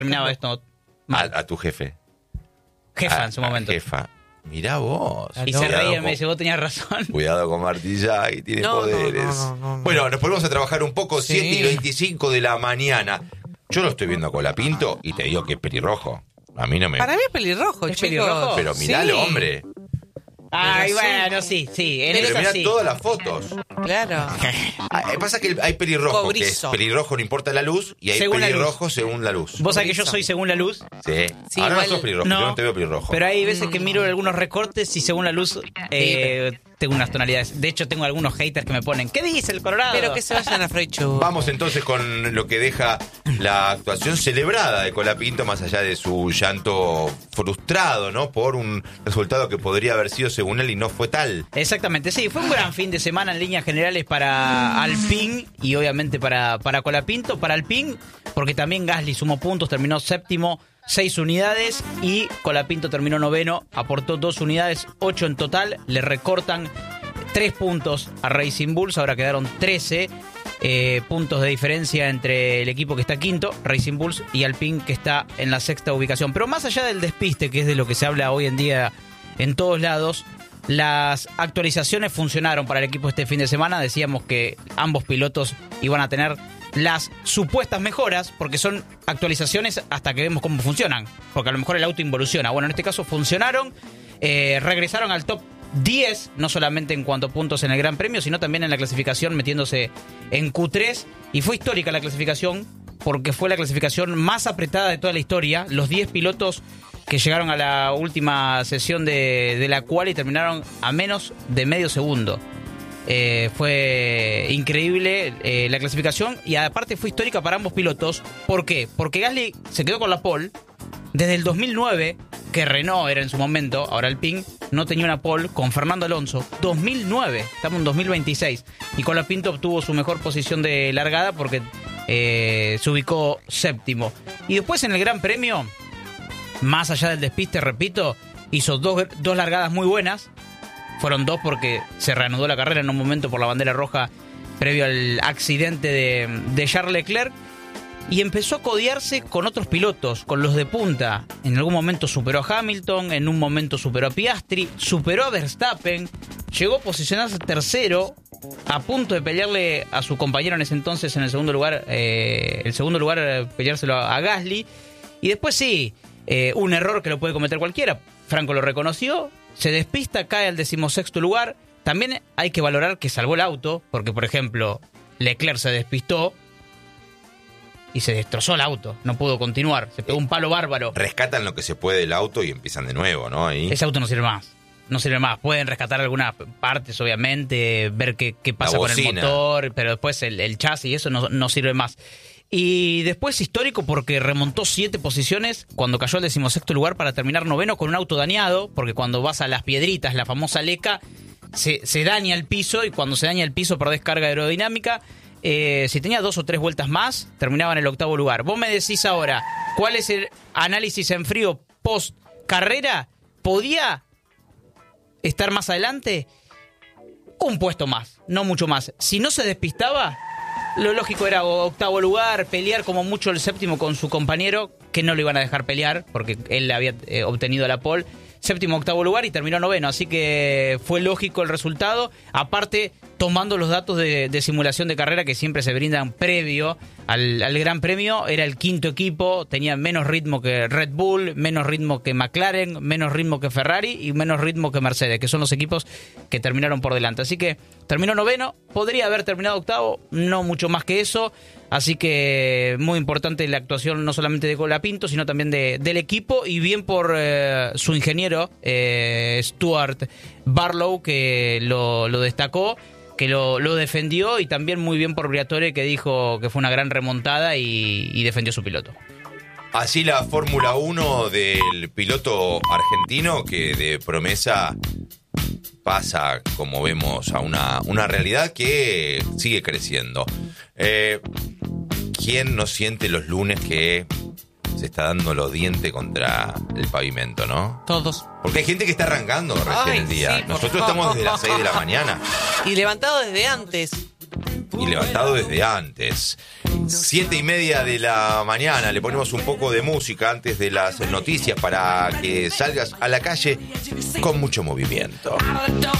terminaba esto mal. A tu jefe. Jefa en su momento. Jefa. Mirá vos. Y se reía y me dice, vos tenías razón. Cuidado con Martillay, tiene poderes. No. Bueno, nos ponemos a trabajar un poco, 7:25 de la mañana. Yo lo estoy viendo a Colapinto y te digo que es pelirrojo. A mí no me... Para mí es pelirrojo, ¿Es chicos. pelirrojo? Pero miralo, hombre. Ay, bueno, sí. En Pero esa mirá sí. todas las fotos. Claro. Pasa que hay pelirrojo, que es Cobrizo. pelirrojo no importa la luz, y hay Según la pelirrojo según la luz. Vos sabés que yo soy según la luz. Sí. Sí, Ahora igual- no sos pelirrojo, yo no te veo pelirrojo. Pero hay veces que miro algunos recortes y según la luz tengo unas tonalidades. De hecho, tengo algunos haters que me ponen, ¿qué dice el Colorado? Pero que se vayan a Freixo. Vamos entonces con lo que deja la actuación celebrada de Colapinto, más allá de su llanto frustrado, ¿no? Por un resultado que podría haber sido según él y no fue tal. Exactamente, sí, fue un gran fin de semana en líneas generales para Alpine y obviamente para Colapinto. Para Alpine, porque también Gasly sumó puntos, terminó séptimo, 6 unidades, y Colapinto terminó noveno, aportó 2 unidades, 8 en total, le recortan 3 puntos a Racing Bulls, ahora quedaron 13 puntos de diferencia entre el equipo que está quinto, Racing Bulls, y Alpine, que está en la sexta ubicación. Pero más allá del despiste, que es de lo que se habla hoy en día en todos lados, las actualizaciones funcionaron para el equipo este fin de semana. Decíamos que ambos pilotos iban a tener las supuestas mejoras, porque son actualizaciones hasta que vemos cómo funcionan, porque a lo mejor el auto involuciona. Bueno, en este caso funcionaron, regresaron al top 10, no solamente en cuanto a puntos en el Gran Premio, sino también en la clasificación, metiéndose en Q3, y fue histórica la clasificación, porque fue la clasificación más apretada de toda la historia. Los 10 pilotos que llegaron a la última sesión de la cual y terminaron a menos de medio segundo. Fue increíble la clasificación, y aparte fue histórica para ambos pilotos. ¿Por qué? Porque Gasly se quedó con la pole desde el 2009, que Renault era en su momento, ahora Alpine no tenía una pole con Fernando Alonso. 2009, estamos en 2026, y Colapinto obtuvo su mejor posición de largada porque se ubicó séptimo. Y después en el Gran Premio, más allá del despiste, repito, hizo dos largadas muy buenas. Fueron 2 porque se reanudó la carrera en un momento por la bandera roja previo al accidente de Charles Leclerc, y empezó a codearse con otros pilotos, con los de punta. En algún momento superó a Hamilton, en un momento superó a Piastri, superó a Verstappen, llegó a posicionarse tercero, a punto de pelearle a su compañero en ese entonces en el segundo lugar, peleárselo a Gasly. Y después sí, un error que lo puede cometer cualquiera, Franco lo reconoció, se despista, cae al 16º lugar. También hay que valorar que salvó el auto, porque por ejemplo Leclerc se despistó y se destrozó el auto, no pudo continuar, se pegó un palo bárbaro. Rescatan lo que se puede del auto y empiezan de nuevo, ¿no? Ahí. Ese auto no sirve más, pueden rescatar algunas partes obviamente, ver qué pasa con el motor, pero después el chasis y eso no sirve más. Y después histórico porque remontó 7 posiciones cuando cayó al 16º lugar para terminar noveno con un auto dañado, porque cuando vas a las piedritas, la famosa leca, se daña el piso, y cuando se daña el piso perdés carga aerodinámica. Si tenía 2 o 3 vueltas más, terminaba en el 8º lugar. Vos me decís ahora, ¿cuál es el análisis en frío post carrera? ¿Podía estar más adelante? Un puesto más, no mucho más. Si no se despistaba, lo lógico era 8º lugar, pelear como mucho el 7º con su compañero, que no lo iban a dejar pelear porque él había obtenido la pole. 7º, 8º lugar, y terminó noveno, así que fue lógico el resultado. Aparte, tomando los datos de simulación de carrera que siempre se brindan previo al Gran Premio, era el 5º equipo, tenía menos ritmo que Red Bull, menos ritmo que McLaren, menos ritmo que Ferrari y menos ritmo que Mercedes, que son los equipos que terminaron por delante. Así que terminó noveno, podría haber terminado 8º, no mucho más que eso. Así que muy importante la actuación no solamente de Colapinto, sino también del equipo, y bien por su ingeniero, Stuart Barlow, que lo destacó, que lo defendió, y también muy bien por Briatore, que dijo que fue una gran remontada y defendió a su piloto. Así la Fórmula 1 del piloto argentino, que de promesa pasa, como vemos, a una realidad que sigue creciendo. ¿Quién no siente los lunes que se está dando los dientes contra el pavimento, no? Todos. Porque hay gente que está arrancando recién el día. Sí, nosotros estamos desde las 6 de la mañana. Y levantado desde antes. y levantado desde antes. 7:30 de la mañana, le ponemos un poco de música antes de las noticias para que salgas a la calle con mucho movimiento.